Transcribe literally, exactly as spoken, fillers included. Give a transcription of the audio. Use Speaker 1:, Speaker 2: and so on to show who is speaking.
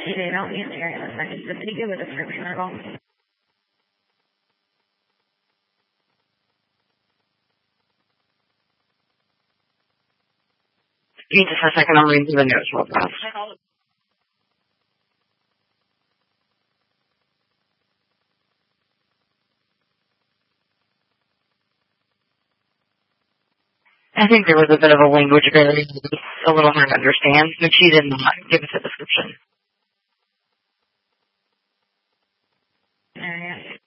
Speaker 1: They don't need the area in a second. Did they give a description at all?
Speaker 2: Give me just a second, I'm reading through the notes real fast. I think there was a bit of a language barrier, a little hard to understand, but she did not give us a description.
Speaker 1: Area.